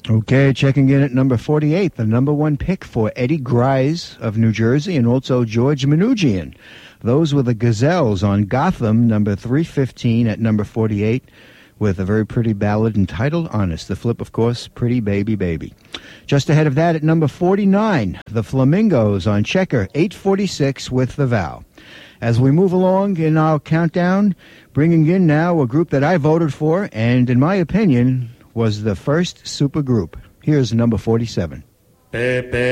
Okay, checking in at number 48, the number one pick for Eddie Grice of New Jersey and also George Mnuchin. Those were the Gazelles on Gotham, number 315 at number 48, with a very pretty ballad entitled Honest. The flip, of course, Pretty Baby Baby. Just ahead of that at number 49, the Flamingos on Checker, 846 with The Vow. As we move along in our countdown, bringing in now a group that I voted for and, in my opinion, was the first supergroup. Here's number 47.